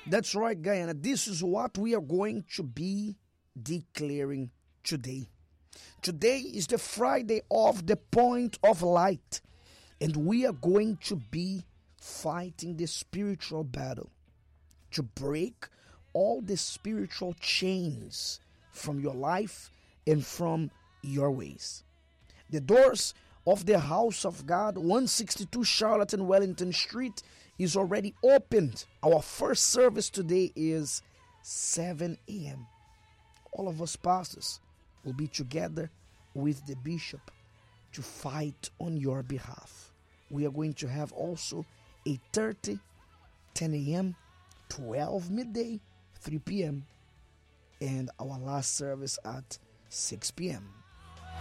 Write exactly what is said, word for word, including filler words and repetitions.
That's right, Guyana. This is what we are going to be declaring today. Today is the Friday of the point of light, and we are going to be fighting the spiritual battle to break all the spiritual chains from your life and from your ways. The doors of the House of God, one sixty-two Charlotte and Wellington Street, is already opened. Our first service today is seven a.m. All of us pastors will be together with the bishop to fight on your behalf. We are going to have also eight thirty, ten a.m., twelve midday, three p.m., and our last service at six p.m.